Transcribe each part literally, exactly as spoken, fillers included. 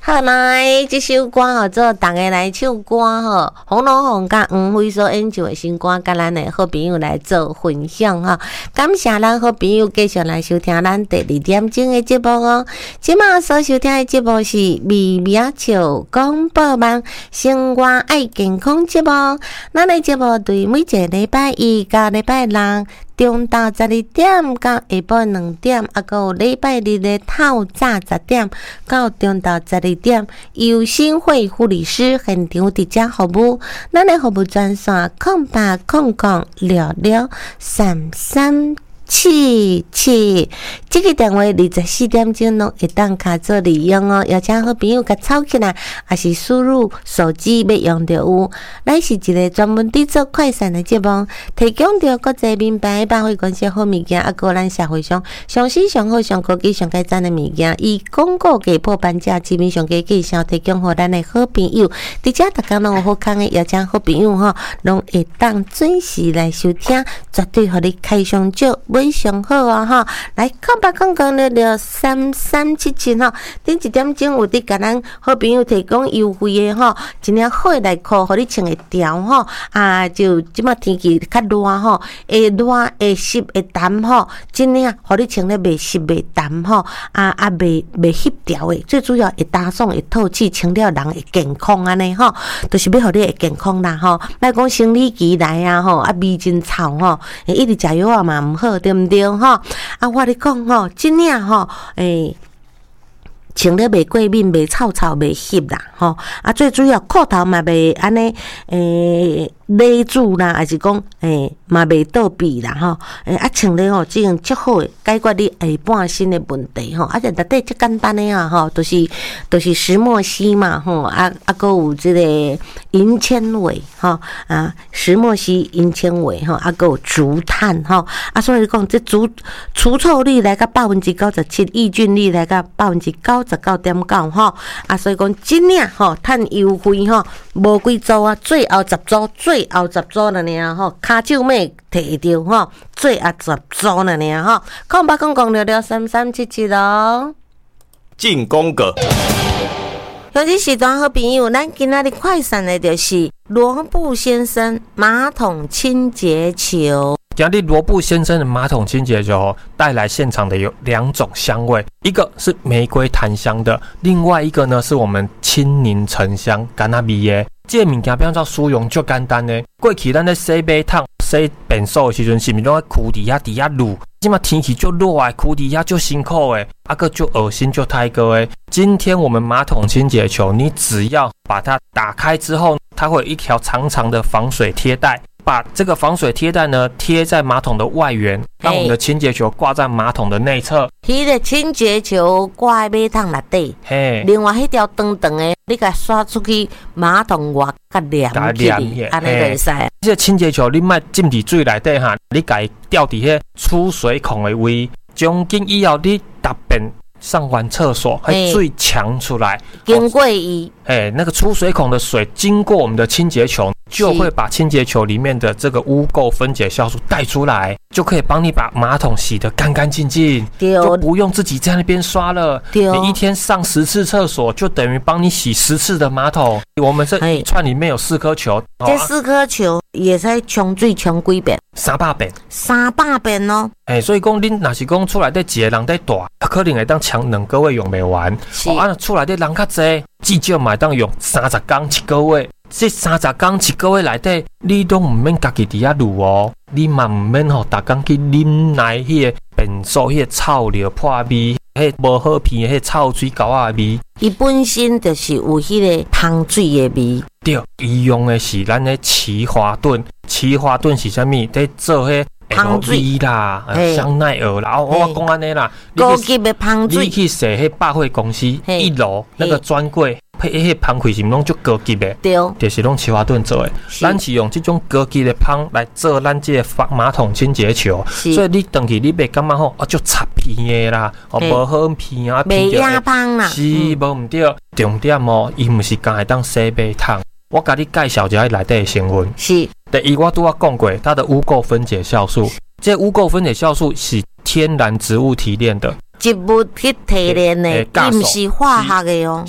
好来，这首歌吼，做大家来唱歌吼，红龙红甲黄辉所演唱的新歌，甲咱的好朋友来做分享哈。感谢咱好朋友继续来收听咱第二点钟的节目哦。今麦所收听的节目是微妙笑广播网生活爱健康节目。咱的节目对每一个礼拜一到礼拜六中昼十二点到下晡两点，啊，还有礼拜日的透早十点到中昼十二点，由新会护理师现场直接服务。咱的服务专线空八空空六六三三七七，这个电话二十四点钟拢会当卡做利用哦。邀请好朋友甲抄起来，也是输入手机要用到有。咱是一个专门制作快闪的节目，提供着国际名牌百货公司好物件，啊，个咱社会上上新上好上高级上佳赞的物件，以广告价破半价，知名上佳介绍提供互咱的好朋友。伫遮大家拢有好康的，邀请好朋友吼，拢会当准时来收听，绝对互你开上少。非常好啊哈！来，空八空空六六三三七七哈，顶一点钟有伫甲咱好朋友提供优惠的哈，一领好的内裤，互你穿会调哈啊！就即马天气较热哈，会热会湿会淡哈，一领互你穿咧袂湿袂淡哈啊啊袂袂翕调的，最主要会打爽会透气，穿了人会健康安尼哈，就是要互你会健康啦哈。莫讲生理期来啊吼，啊味真臭吼，一直食药啊嘛毋好。对毋对吼？啊，我咧讲吼，真领吼，诶、欸，穿咧袂过敏、袂臭臭、袂翕啦，吼啊，最主要裤头嘛袂安尼，诶、欸。勒住啦，还是讲诶，嘛袂倒闭啦吼，诶啊，穿咧吼，即样足好诶，解决你下半身诶问题吼，啊，就内底足简单诶啊吼，都、就是都、就是石墨烯嘛吼，啊啊，搁有即个银纤维吼，啊，石墨烯、银纤维吼，啊，搁有竹炭吼，啊，所以讲这除除臭率来到百分之九十七，抑菌率来到百分之九十九点九吼，啊，所以讲真领吼，趁优惠吼，无几组啊，最后十组最。最后十组了呢吼，骹手咩摕着吼，最后十组了呢吼，空八空空六六三三七七咯。 进攻个， 有这时段好朋友，咱今仔日快闪的就是罗布先生马桶清洁球。 今日罗布先生的马桶清洁球带来现场的有两种香味，一个是玫瑰檀香的，另外一个呢是我们青柠沉香甘那味的。这个物件变做使用就简单呢。过去咱咧洗马桶、洗便所的时阵，是毋是拢爱裤底下底下撸？今嘛天气就热啊，裤底下就辛苦诶，啊个就恶心就太过诶。今天我们马桶清洁球，你只要把它打开之后，它会有一条长长的防水贴带。把这个防水贴带呢贴在马桶的外缘，让我们的清洁球挂在马桶的内侧。 迄个清洁球挂在马桶内底，嘿，另外迄条长长的，你甲刷出去马桶外，甲黏起嚟，安尼就会使。 这个清洁球你莫浸伫水内底哈，你甲伊吊伫迄出水孔的位，从今以后你特别上完厕所，还水强出来， 经过伊， 哎，那个出水孔的水经过我们的清洁球，就会把清洁球里面的这个污垢分解酵素带出来，就可以帮你把马桶洗得干干净净，就不用自己在那边刷了。你一天上十次厕所，就等于帮你洗十次的马桶。我们这一串里面有四颗球， 这四颗球也使冲水冲几遍？ 三百遍， 三百遍哦。 哎，所以讲恁若是讲出来的一个人在大，可能会当抢两个月用不完。哦，啊，出来的人较济，至少嘛当用三十天一个月。这三十天一个月内底，你都唔免家己伫遐撸哦，你嘛唔免吼，逐工去啉来迄个便所迄个臭尿破味，迄无好闻迄臭水沟仔味。 伊本身就是有迄个汤水的味。 对，伊用的是咱的奇华顿，奇华顿是啥物？在做迄汤水啦、香奈儿啦，我讲安尼啦， 高级的汤水。 你去洗迄百货公司一楼那个专柜。配迄芳气是拢足高级的，对，就是拢奇华顿做的。咱是用这种高级的芳来做咱这个马桶清洁球，所以你回去你袂感觉吼，哦，足擦鼻的啦，哦，无好鼻啊， 袂压芳啦， 是无毋对。重点哦，伊毋是干会当洗马桶，我甲你介绍一下内底的成分。是，第一我拄仔讲过，它的污垢分解酵素，这污垢分解酵素是天然植物提炼的。植物去提炼的，伊毋是化学的哦。是，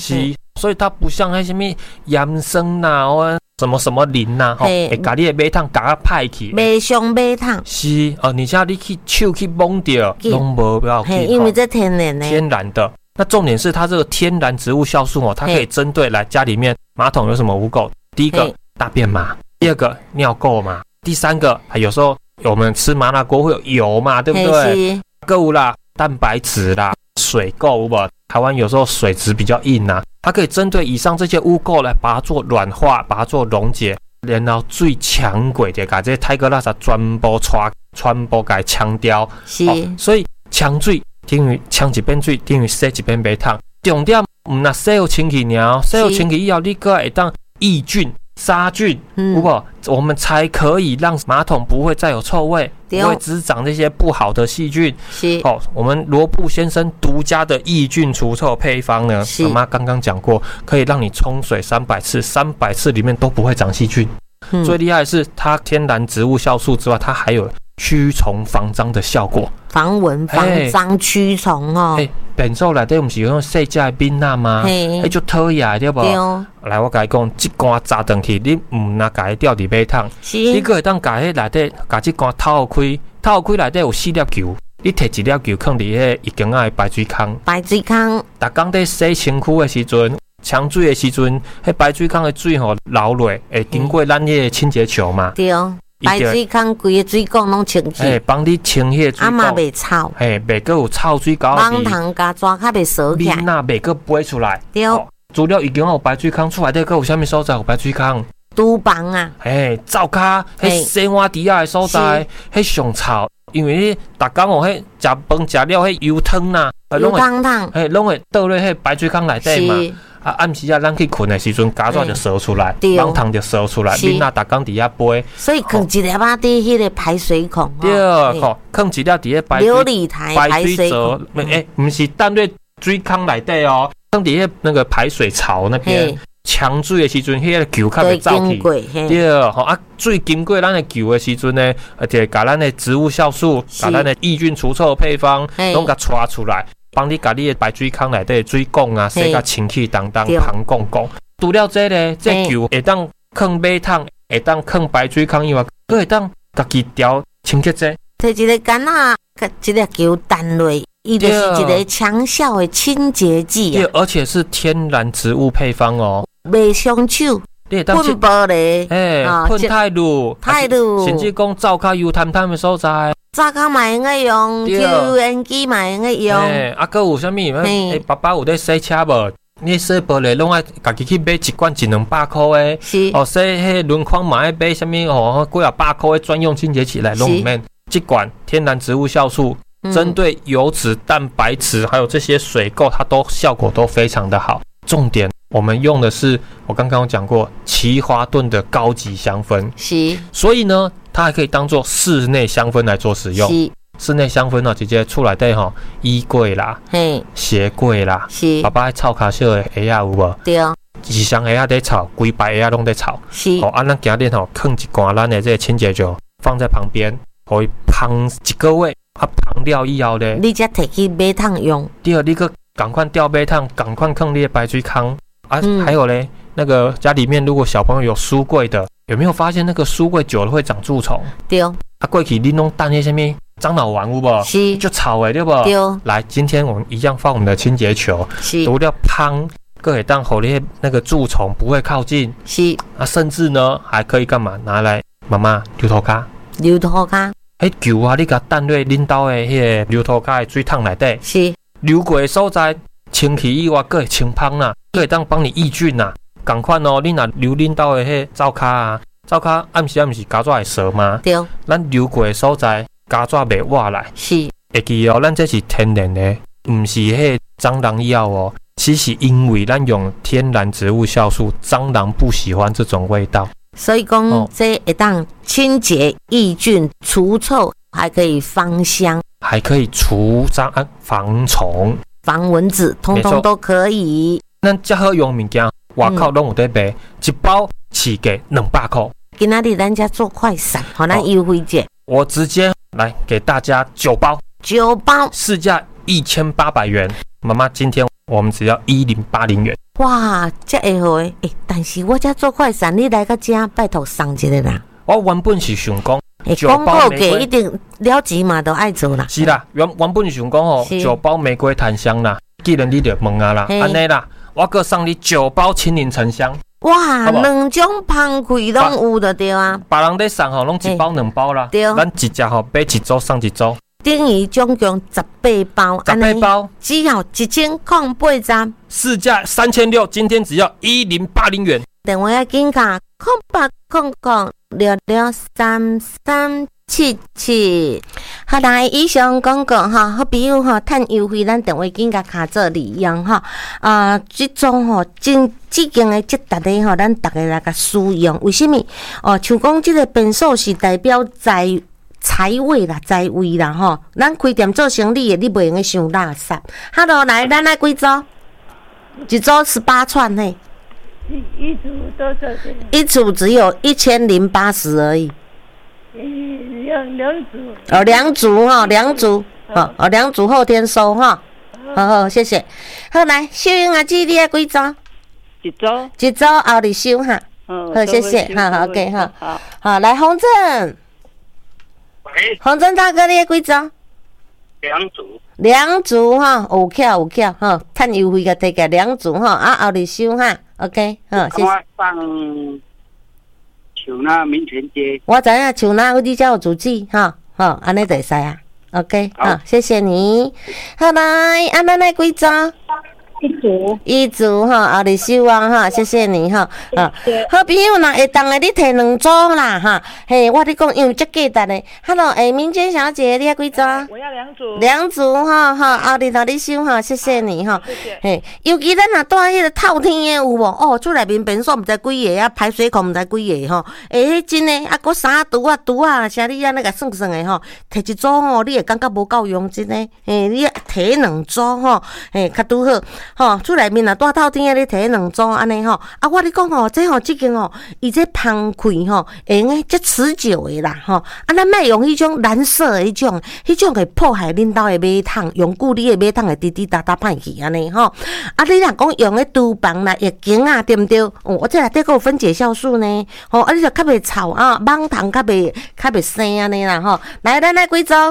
所以它不像那什么盐酸呐，或什么什么磷呐，吼，会把你的马桶搞啊歹去， 马上马桶是哦，你像你去手去摸掉，拢无要紧， 因为这天然的， 天然的。那重点是它这个天然植物酵素哦，它可以针对来家里面马桶有什么污垢，第一个大便嘛，第二个尿垢嘛，第三个有时候我们吃麻辣锅会有油嘛，对不对？够啦，蛋白质啦，水垢吧。台湾有时候水质比较硬啊，它可以针对以上这些污垢来把它做软化，把它做溶解，然后最强鬼的把这些泰戈拉萨全部传全部给强调， 是、哦， 所以呛水等于呛一遍水等于洗一遍马桶，重点唔那洗好清气了，洗好清气以后，你个会当抑菌。杀菌，嗯，如果我们才可以让马桶不会再有臭味，不会滋长这些不好的细菌。 是哦，我们罗布先生独家的抑菌除臭配方呢，妈妈刚刚讲过，可以让你冲水三百次，三百次里面都不会长细菌。嗯、最厉害的是它天然植物酵素之外，它还有驱虫防脏的效果。 防蚊、防脏、驱虫哦。 哎，便所内底不是用细只的槟榔吗？哎，就讨厌对不？来，我甲你讲，这罐砸断去，你唔拿甲伊吊伫马桶，你个会当甲迄内底，甲这罐透开，透开内底有四粒球，你摕一粒球放伫迄已经啊的排水坑。排水坑，逐工在洗身躯的时阵，呛水的时阵，迄排水坑的水吼流落，会经过咱迄个清洁球嘛。对。排水坑规个水管拢清起，哎，帮你清迄个水管，啊嘛袂臭，哎，袂个有臭水搞。网桶加抓较袂烧起来，你那袂个飞出来。对，除了已经有排水坑出来，底个有啥物所在有排水坑？厨房啊，哎，灶骹，迄洗碗底下的所在，迄上臭，因为你逐工哦，迄食饭食了，迄油汤呐，油汤汤，哎，拢会倒咧迄排水坑内底嘛。啊，暗时啊，咱去困的时阵，家爪就烧出来，网桶就烧出来，囡仔逐工伫遐飞，所以放一粒仔伫迄个排水孔，对，吼，放一粒伫迄排琉璃台排水孔，诶，毋是淡水水坑内底哦，放伫迄那个排水槽那边，呛水的时阵，迄个球较袂走去，对，吼啊，水经过咱的球的时阵呢，而且甲咱的植物酵素，甲咱的抑菌除臭配方，拢甲带出来。帮你把你的排水坑内底水管啊，洗甲清气当当，旁讲讲。除了这个，这球会当放马桶，会当放排水坑以外，佮会当家己调清洁剂。摕一个杆仔，甲一个球弹落，伊就是一个强效的清洁剂啊。而且是天然植物配方哦，袂伤手。喷玻璃，哎，喷泰露，泰露，甚至讲灶骹油摊摊的所在。灶骹嘛用个用，抽烟机嘛用个用。哎，啊，佮有啥物？哎，爸爸有在洗车无？你洗玻璃拢爱家己去买一罐一两百块的。是。哦，洗迄轮框嘛爱买啥物？哦，几啊百块的专用清洁剂来拢唔免。这罐天然植物酵素，针对油脂、蛋白质还有这些水垢，它都效果都非常的好。重点。我们用的是我刚刚有讲过奇华顿的高级香氛，是，所以呢，它还可以当做室内香氛来做使用。是，室内香氛呢，直接出来的哈，衣柜啦，嘿，鞋柜啦，是，爸爸爱炒卡烧的鞋啊有无？对，二箱鞋啊在炒，规排鞋啊拢在炒。是，哦，啊，咱今日吼，放一罐咱的这个清洁酒放在旁边，可以芳一个月，啊，芳了以后咧，你才摕去马桶用。对，你个赶快调马桶，赶快放你的排水坑。啊，嗯、还有嘞，那个家里面如果小朋友有书柜的，有没有发现那个书柜久了会长蛀虫？对。啊，过去你弄蛋那些咩樟脑丸有无？是。就草诶，对不？对。来，今天我们一样放我们的清洁球，是。除了芳，可以当火力那个蛀虫不会靠近。是。啊，甚至呢还可以干嘛？拿来妈妈流头卡。流头卡。迄球啊，你甲蛋类恁兜的迄个流头卡的水桶内底。是。流过的所在。清气以外，佫会清芳啦，佫会当帮你抑菌啦。同款哦，你若流恁兜的迄灶骹啊，灶骹暗时啊，毋是家爪会烧吗？对。咱流过的所在，家爪袂活来。是。会记哦，咱这是天然的，毋是迄蟑螂药哦。其实因为咱用天然植物酵素，蟑螂不喜欢这种味道。所以讲，哦、这会当清洁、抑菌、除臭，还可以芳香，还可以除蟑、防虫。防蚊子，通通都可以。咱这好用物件，外口拢有在卖，一包起价两百块。今仔日咱家做快闪，好，咱优惠价。我直接来给大家九包，九包市价一千八百元。妈妈，今天我们只要一零八零元。 哇，这会好诶！诶，但是我这做快闪，你来到这拜托送一个啦。 我原本是想讲， 诶，广告给一定了钱嘛，都爱做啦。 是啦，原原本是想讲吼，九包玫瑰檀香啦。既然你就问啊啦，安尼啦，我搁送你九包青柠沉香。 哇，两种芳气拢有就对啊。 别人在送吼，拢一包两包啦。 对， 咱一只吼买一组送一组。 等于总共十八包， 十八包只要一千零八十， 市价三千六，今天只要一零八零元。 电话要紧卡，空八空空六六三三七七。好，来以上广告哈，好朋友哈，趁优惠，咱电话紧甲卡做利用哈。啊，这种吼真至今的这达个吼，咱大家来甲使用，为什么？哦，像讲这个变数是代表在。财位啦，财位啦，吼！咱开店做生意的，你袂用去想垃圾。Hello， 来，咱来几组？一组十八串嘿。 一一组多少钱？ 一组只有一千零八十而已。 两两组。 哦，两组哈，两组。哦哦，两组后天收哈。好好，谢谢。好，来，秀英阿姊，你爱几组？ 一组。 一组后日收哈。好，谢谢。好好 ，OK 哈。好，好，来，洪正。 喂， 洪正大哥，你爱几组？ 两组。 两组哈，有巧有巧哈，趁优惠个摕个两组哈，啊后日收哈 ，OK， 好，谢谢。 我放像那民权街。 我知影像那你才有主旨哈，好，安尼就会使啊 ，OK， 好，谢谢你。好来，啊咱来几组？ 一组， 一组哈，后日收啊哈，谢谢你哈，啊，好朋友若会当的你摕两组啦哈，嘿，我咧讲因为遮价值的 ，Hello， 诶，民间小姐，你要几组？ 我要两组， 两组哈哈，后日让你收哈，谢谢你哈， 谢谢。 嘿，尤其咱若住迄个透天的有无？哦，厝内面便所毋知几个啊，排水孔毋知几个吼，诶，真诶，啊，搁衫拄啊拄啊，啥你安尼甲算算诶吼，摕一组吼，你会感觉无够用，真诶，嘿，你摕两组吼，嘿，较拄好。吼，厝内面若大透天的，你摕两组安尼吼。啊，我咧讲吼，这吼即间吼，伊这芳气吼，会用诶足持久的啦吼。啊，咱莫用迄种蓝色的迄种，迄种会破坏恁兜的马桶，用久你的马桶会滴滴答答歹去安尼吼。啊，你若讲用咧厨房啦、浴巾啊，对毋对？哦，我这内底佫有分解酵素呢。吼，啊，你就较袂臭啊，网虫较袂较袂生安尼啦吼。来，咱来几组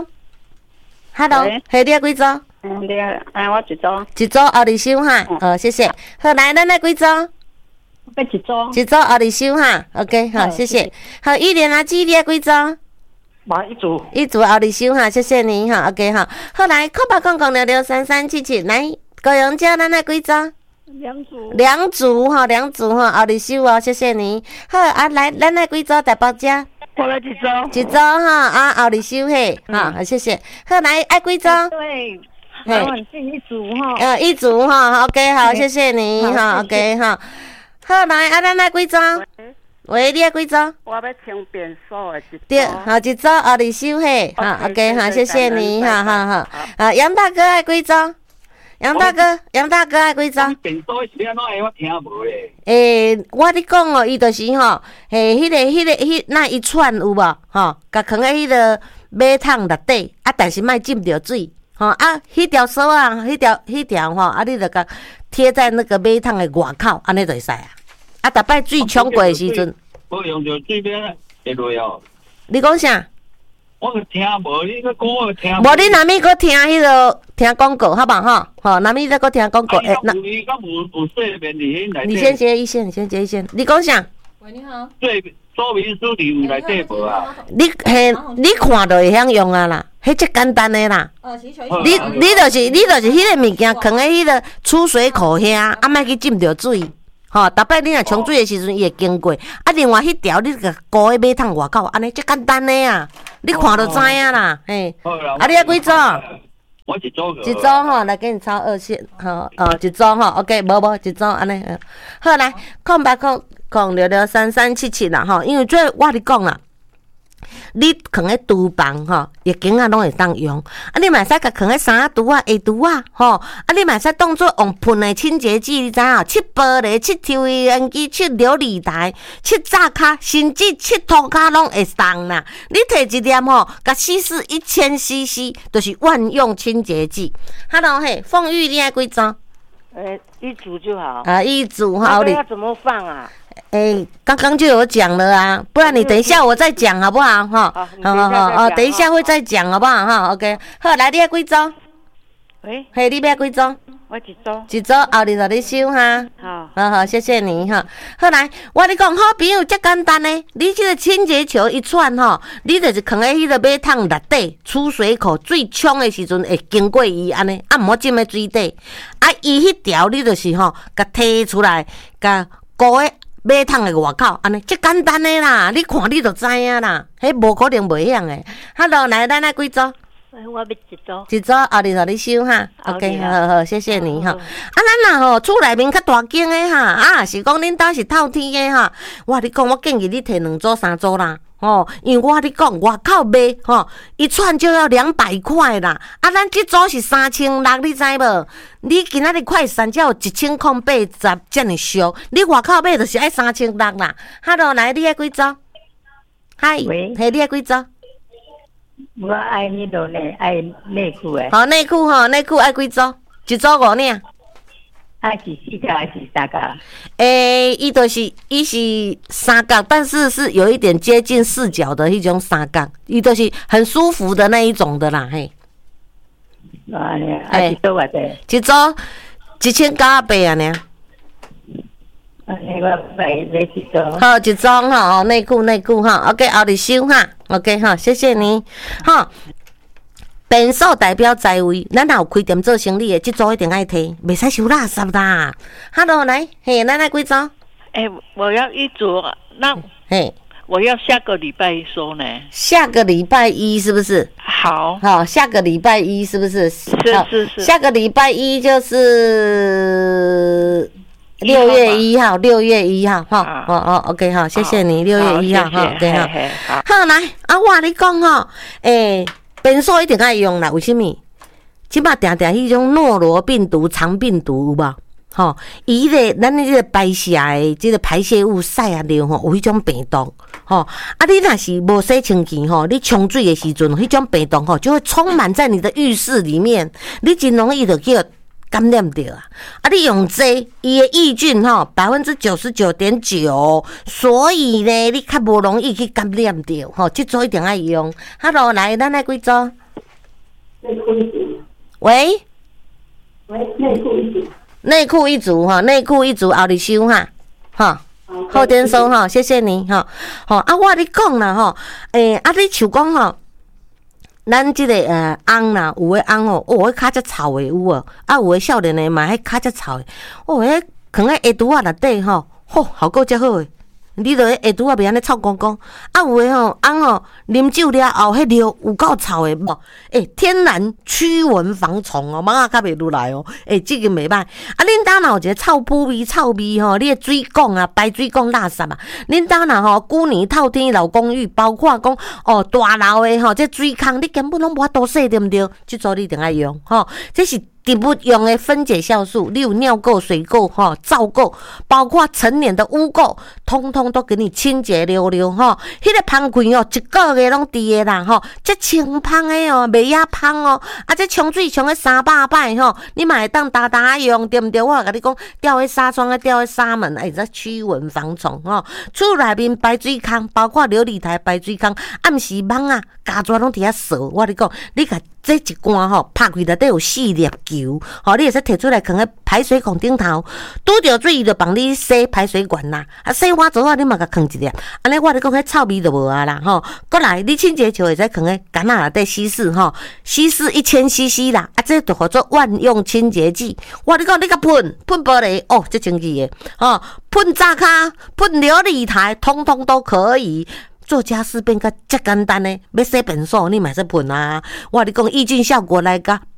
？Hello， 嘿，你几组？ 嗯，你哎，我一组。 一组后日收哈，哦，谢谢。好，来，咱来几组？ 要一组。 一组后日收哈 ，OK， 好，谢谢。好，一连啊，几你几组？ 买一组。 一组后日收哈，谢谢你哈 ，OK 哈。好，来，空白空空六六三三七七，来，高阳姐，咱来几组？ 两组。 两组哈，两组哈，后日收哦，谢谢你。好啊，来，咱来几组？大包姐。 我来一组。 一组哈，啊，后日收嘿，好，谢谢。好，来，爱几组？ 对。我们是一组哈， 呃，一组哈 ，OK， 好，谢谢你哈 ，OK 哈，好来，啊，咱来几组？喂，你要几组？ 我要清便所的一组。 对，好，一组后日收嘿，好 ，OK 哈，谢谢你哈，好好，啊，杨大哥爱几组？杨大哥，杨大哥爱几组？ 便所是安怎个？我听无咧。 诶，我咧讲哦，伊就是吼，诶，迄个、迄个、迄那一串有无？吼，甲放喺迄个马桶内底，啊，但是莫浸着水。吼、哦、啊，迄条绳啊，迄条、迄条吼，啊，你著甲贴在那个马桶的外口，安尼就会使啊。啊，逐摆水冲过的时阵， 无用着水边会落哦。 你讲啥？ 我听无，你个讲我听。 无你若咪搁听迄个听广告，好吧？吼，吼，若咪再搁听广告， 诶，那你敢有有说明伫内底？ 你先接一线，你先接一线。你讲啥？ 喂，你好。 对，说明书里有内底无啊？ 你嘿，你看就会晓用啊啦。迄只简单的啦，你你就是你就是迄个物件放喺迄个储水口遐，啊，莫去浸着水，吼，逐摆你若冲水的时阵，伊会经过，啊，另外迄条你个勾喺马桶外口，安尼最简单的啊，你看就知影啦，嘿，啊，你要几组？ 我一组个。 一组吼，来给你抄二线，吼，哦，一组吼 ，OK， 无无一组安尼，好来，空白空空六六三三七七啦，吼，因为这我咧讲啦。你放喺厨房吼，浴巾啊拢会当用。啊，你嘛使甲放喺衫橱啊、下橱啊，吼。啊，你嘛使当做用喷的清洁剂，你知影？漆玻璃、漆抽烟机、漆琉璃台、漆灶骹，甚至漆涂骹拢会当啦。你摕一粒吼，甲稀释一千 C C， 就是万用清洁剂。Hello 嘿，凤玉你爱几组？ 诶， 一组就好。 啊，一组哈， 那你要怎么放啊？ 哎，刚刚就有讲了啊，不然你等一下我再讲好不好？哈， 好你等一下再讲哦，等一下会再讲好不好？哈 ，OK， 好，来，你要几组？ 喂， 嘿，你要几组？ 我一组。 一组后日就你收哈。 好。 好好，谢谢你哈。好来，我跟你讲，好朋友遮简单呢。你这个清洁球一串吼，你就是放在迄个马桶内底出水口最冲的时阵，会经过伊安尼，啊，毋好浸在水底。啊，伊迄条你就是吼，甲摕出来，甲搁喺马桶的外口，安尼，遮简单的啦。你看你就知影啦，迄无可能袂晓的。好咯，来，咱来几组？ 我要一组。 一组后日就你收哈 ，OK， 好好，谢谢你哈。啊，咱若吼厝内面较大间的哈，啊是讲恁兜是透天的哈，我你讲我建议你摕两组三组啦，哦，因为我你讲外口卖吼，一串就要两百块啦，啊，咱这组是三千六，你知无？你今仔日快闪才有一千空八十遮尔俗，你外口买就是爱三千六啦。哈喽，来你爱几组？嗨，嘿，你爱几组？ 我爱迄落呢，爱内裤诶。 好，内裤吼，内裤爱几组？一组五领。 爱是四角还是三角？ 诶，伊就是伊是三角，但是是有一点接近四角的一种三角，伊就是很舒服的那一种的啦，嘿。 啊，呢，啊一组偌济？ 一组一千九百八啊，呢。 啊，我买买一组。 好，一组哈，内裤内裤哈 ，OK， 后日收哈 ，OK 哈，谢谢你，哈。便所代表在位，咱若有开店做生意的，这组一定爱摕，袂使收垃圾啦。Hello， 来，嘿，咱来几组？ 哎、欸，我要一组，那嘿， 我要下个礼拜收呢。 下个礼拜一是不是？ 好， 好，下个礼拜一是不是？ 是是是。 下个礼拜一就是六月一号，六月一号，哈，哦哦 ，OK， 好，谢谢你，六月一号，哈，对哈，好，来，啊，我你讲吼，诶。便所一定爱用啦，为什么？即摆定定迄种诺罗病毒、肠病毒有无？吼，伊咧咱迄个排泄的即个排泄物屎啊尿吼，有迄种病毒，吼啊！你若是无洗清气吼，你冲水的时阵，迄种病毒吼就会充满在你的浴室里面，你真容易就叫感染到啊！啊，你用这伊的抑菌吼百分之九十九点九，所以呢，你较无容易去感染到吼。这组一定爱用。Hello， 来，咱来几组？喂， 喂，内裤一组。 内裤一组哈，内裤一组后日收哈，哈。后天收哈，谢谢你哈。吼啊，我跟你讲啦吼，诶、欸，啊，你像讲吼。咱即、這个呃翁啦，有诶翁哦，哦，迄骹只臭诶有哦，啊有诶少年诶嘛，迄骹只臭诶，哦，迄放喺下肚仔内底吼，吼，效果则好诶。你著迄下肚仔袂安尼臭光光，啊有诶吼翁哦，啉酒了后，迄尿有够臭诶，无？诶、欸，天然驱蚊防虫哦，蚊仔较袂入来哦。诶、欸，即个袂歹。啊，恁兜若有一个臭扑味、臭味吼，你诶水管啊、排水管垃圾啊，恁兜若吼古年透天老公寓，包括讲哦大楼诶吼，这水坑你根本拢无法度洗，对毋对？即组你一定爱用吼，这是。植物用的分解酵素，例如尿垢、水垢、哈皂垢，包括成年的污垢，通通都给你清洁溜溜哈。迄、那个芳棍哦，一个月拢滴的啦哈，这清芳的哦，袂遐芳哦。啊，这冲水冲个三百摆吼，你嘛会当大大用，对毋对？我甲你讲，吊迄纱窗啊，吊迄纱门，哎，这驱蚊防虫吼。厝内面排水坑，包括琉璃台排水坑，暗时蚊啊，家蛇拢伫遐扫。我跟你讲，你甲这一罐吼，拍开内底有四粒球，吼，你会使摕出来放喺排水孔顶头，拄着水伊就帮你洗排水管啦。啊，洗完之后你嘛甲放一粒，安尼我咧讲，迄臭味就无啊啦吼。过来，你清洁球会使放喺干仔内底稀释吼，稀释一千 C C 啦，啊，这就叫做万用清洁剂。我你讲，你甲喷喷玻璃，哦，这清气的，吼，喷灶骹、喷琉璃台，通通都可以。做家事变甲遮简单呢，要洗便所你嘛说喷啊！我跟你讲抑菌效果来甲